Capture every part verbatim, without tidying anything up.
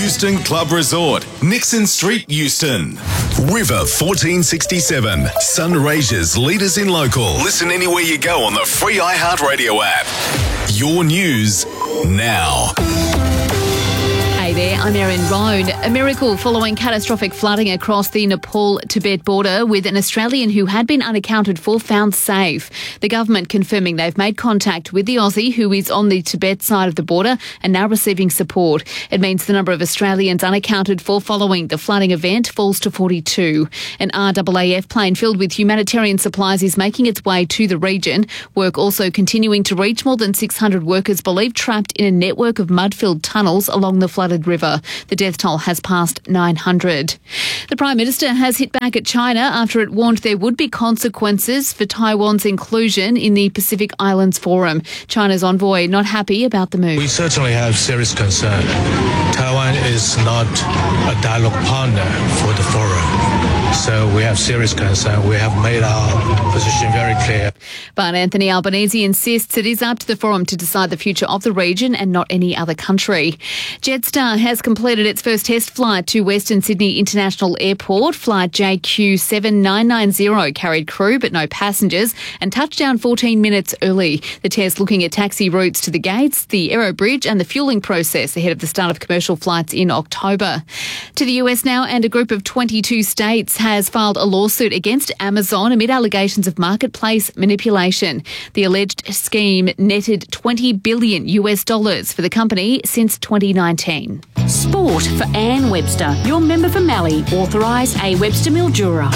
Euston Club Resort, Nixon Street, Euston. River fourteen sixty-seven, Sunraysia's leaders in local. Listen anywhere you go on the free iHeartRadio app. Your news now. Hey there, I'm Erin Roan. A miracle following catastrophic flooding across the Nepal-Tibet border, with an Australian who had been unaccounted for found safe. The government confirming they've made contact with the Aussie who is on the Tibet side of the border and now receiving support. It means the number of Australians unaccounted for following the flooding event falls to forty-two. An R A A F plane filled with humanitarian supplies is making its way to the region. Work also continuing to reach more than six hundred workers believed trapped in a network of mud-filled tunnels along the flooded river. The death toll has passed nine hundred. The Prime Minister has hit back at China after it warned there would be consequences for Taiwan's inclusion in the Pacific Islands Forum. China's envoy not happy about the move. We certainly have serious concern. Taiwan is not a dialogue partner for the forum. So we have serious concern. We have made our position very clear. But Anthony Albanese insists it is up to the forum to decide the future of the region and not any other country. Jetstar has completed its first test flight to Western Sydney International Airport. Flight J Q seven nine nine zero carried crew but no passengers and touched down fourteen minutes early. The test looking at taxi routes to the gates, the aero bridge and the fuelling process ahead of the start of commercial flights in October. To the U S now, and a group of twenty-two states has filed a lawsuit against Amazon amid allegations of marketplace manipulation. The alleged scheme netted twenty billion U S dollars for the company since twenty nineteen. Sport for Anne Webster, your member for Mallee, authorised A Webster Mildura.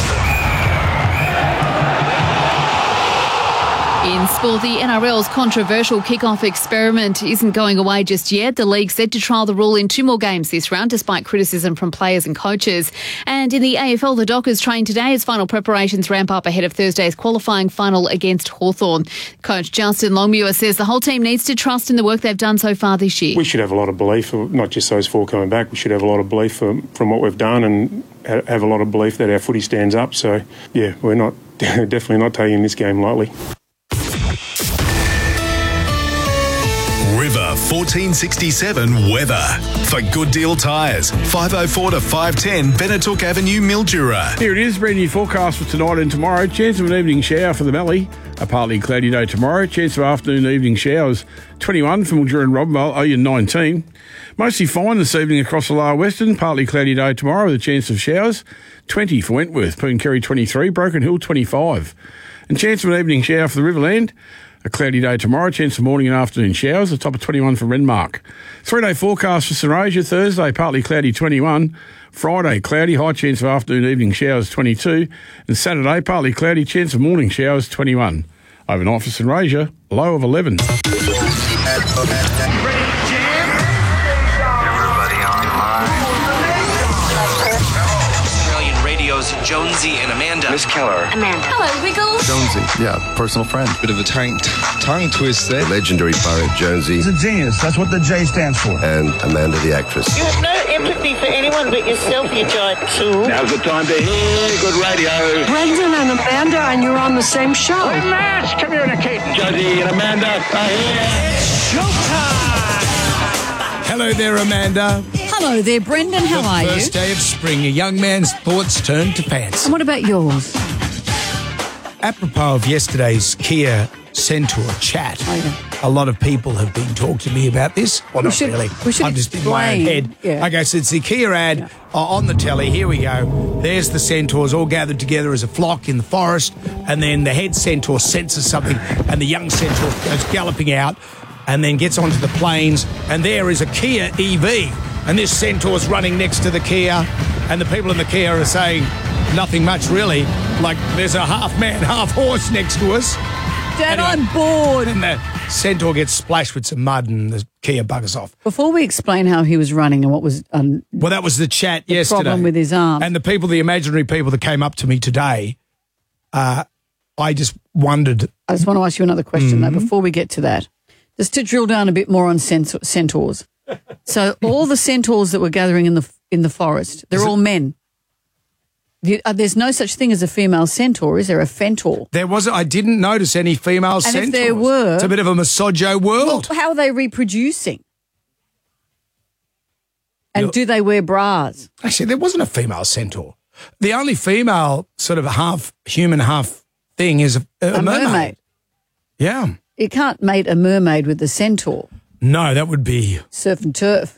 In sport, the N R L's controversial kick-off experiment isn't going away just yet. The league set to trial the rule in two more games this round, despite criticism from players and coaches. And in the A F L, the Dockers train today as final preparations ramp up ahead of Thursday's qualifying final against Hawthorn. Coach Justin Longmuir says the whole team needs to trust in the work they've done so far this year. We should have a lot of belief, not just those four coming back. We should have a lot of belief from, from what we've done and have a lot of belief that our footy stands up. So, yeah, we're not definitely not taking this game lightly. River fourteen sixty-seven weather. For Good Deal Tyres, five oh four to five ten Benetook Avenue, Mildura. Here it is, brand new forecast for tonight and tomorrow. Chance of an evening shower for the Mallee. A partly cloudy day tomorrow. Chance of afternoon evening showers, twenty-one for Mildura and Robbenvale, Oyen nineteen. Mostly fine this evening across the lower western. Partly cloudy day tomorrow with a chance of showers, twenty for Wentworth. Pooncarie twenty-three, Broken Hill twenty-five. And chance of an evening shower for the Riverland. A cloudy day tomorrow, chance of morning and afternoon showers, a top of twenty-one for Renmark. Three-day forecast for Sunraysia, Thursday, partly cloudy, twenty-one. Friday, cloudy, high chance of afternoon evening showers, twenty-two. And Saturday, partly cloudy, chance of morning showers, twenty-one. Overnight for Sunraysia, low of eleven. Jonesy and Amanda. Miss Keller. Amanda. Hello, Wiggles. Jonesy, yeah, personal friend. Bit of a tongue, tongue twist there. The legendary pirate Jonesy. He's a genius. That's what the J stands for. And Amanda, the actress. You have no empathy for anyone but yourself, you giant tool. Now's the time to hear good radio. Brendan and Amanda, and you're on the same show. We're mass communicating. Jonesy and Amanda are here. It's showtime! Hello there, Amanda. Hello there, Brendan. How are you? First day of spring, a young man's thoughts turn to pants. And what about yours? Apropos of yesterday's Kia Centaur chat, Oh, yeah. a lot of people have been talking to me about this. Well, We not should- really. we should I'm just in my own explain. head. Yeah. Okay, so it's the Kia ad Yeah. uh, on the telly. Here we go. There's the centaurs all gathered together as a flock in the forest, and then the head centaur senses something, and the young centaur goes galloping out, and then gets onto the plains, and there is a Kia E V. And this centaur's running next to the Kia, and the people in the Kia are saying nothing much really. Like, there's a half man, half horse next to us. Dad, Anyway. I'm bored. And the centaur gets splashed with some mud and the Kia buggers off. Before we explain how he was running and what was um, Well, that was the chat the yesterday. problem with his arm. And the people, the imaginary people that came up to me today, uh, I just wondered. I just want to ask you another question, Mm-hmm. though, before we get to that. Just to drill down a bit more on cent- centaurs. So all the centaurs that were gathering in the in the forest, they're Is it- all men. The, uh, there's no such thing as a female centaur, is there? A fentor. There wasn't, I didn't notice any female And if centaurs. there were- It's a bit of a misogyno Well, world. how are they reproducing? And do they wear bras? Actually, there wasn't a female centaur. The only female sort of half human, half thing is a, a, A mermaid. mermaid. Yeah. You can't mate a mermaid with a centaur. No, that would be... Surf and turf.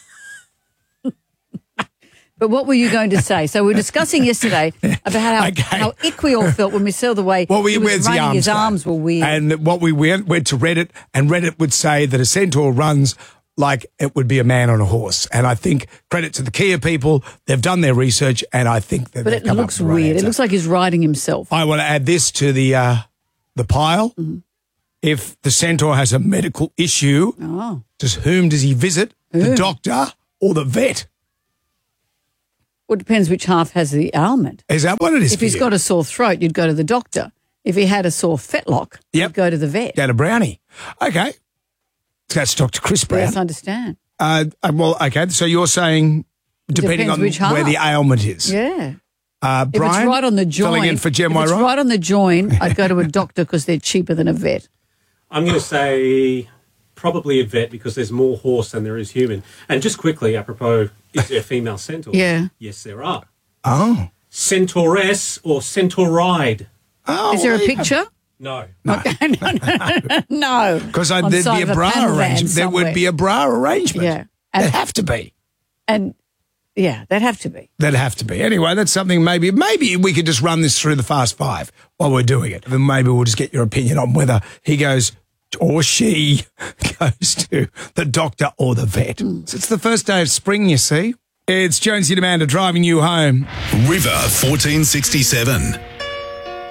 But what were you going to say? So we were discussing yesterday about how, Okay. how ick we all felt when we saw the way Well, we he was where's the running. arms His go? arms were weird. And what we went, went to Reddit, and Reddit would say that a centaur runs like it would be a man on a horse. And I think credit to the Kia people, they've done their research, and I think that but they've it come looks up with the right weird. It answer. looks like he's riding himself. I want to add this to the uh, the pile. Mm-hmm. If the centaur has a medical issue, Oh. does whom does he visit? The Whom? doctor or the vet? Well, it depends which half has the ailment. Is that what it is If for he's you? got a sore throat, you'd go to the doctor. If he had a sore fetlock, Yep. you'd go to the vet. Down to Brownie. Okay. That's Doctor Chris Brown. Yes, I understand. Uh, uh, well, okay. So you're saying depending Depends on which where half. the ailment is. Yeah. Uh, If Brian, it's right on the joint, filling in for Jen if it's Wright. right on the joint, I'd go to a doctor because they're cheaper than a vet. I'm going to say probably a vet because there's more horse than there is human. And just quickly, apropos, is there a female centaur? Yeah. Yes, there are. Oh. Centauress or centauride. Oh. Is there a picture? No. Okay, no, no, no. Because On there'd side be of a bra panel van arrangement. There would somewhere. be a bra arrangement. Yeah. There'd have to be. And yeah, they'd have to be. There'd have to be. Anyway, that's something maybe, maybe we could just run this through the Fast Five while we're doing it. And maybe we'll just get your opinion on whether he goes or she goes to the doctor or the vet. Mm. So it's the first day of spring, you see. It's Jonesy and Amanda driving you home. River fourteen sixty-seven.